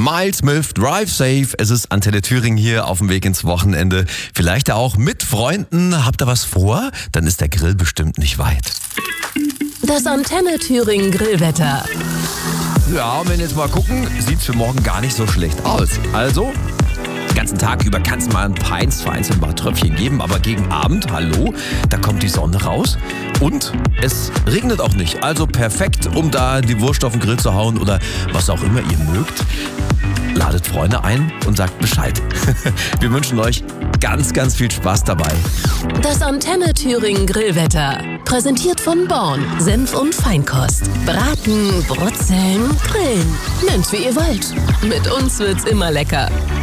Miles Smith, Drive Safe. Es ist Antenne Thüringen hier auf dem Weg ins Wochenende. Vielleicht ja auch mit Freunden. Habt ihr was vor? Dann ist der Grill bestimmt nicht weit. Das Antenne Thüringen Grillwetter. Ja, und wenn wir jetzt mal gucken, sieht's für morgen gar nicht so schlecht aus. Also, den ganzen Tag über kann es mal ein paar vereinzelt ein paar Tröpfchen geben, aber gegen Abend, hallo, da kommt die Sonne raus und es regnet auch nicht. Also perfekt, um da die Wurst auf den Grill zu hauen oder was auch immer ihr mögt. Ladet Freunde ein und sagt Bescheid. Wir wünschen euch ganz, ganz viel Spaß dabei. Das Antenne Thüringen Grillwetter. Präsentiert von Born. Senf und Feinkost. Braten, brutzeln, grillen. Nennt's wie ihr wollt. Mit uns wird's immer lecker.